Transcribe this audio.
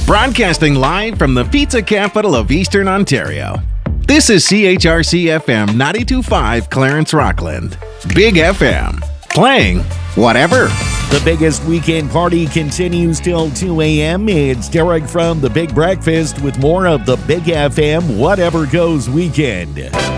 Broadcasting live from the pizza capital of Eastern Ontario. This is CHRC FM 92.5 Clarence Rockland. Big FM. Playing whatever. The biggest weekend party continues till 2 a.m. It's Derek from The Big Breakfast with more of the Big FM Whatever Goes Weekend.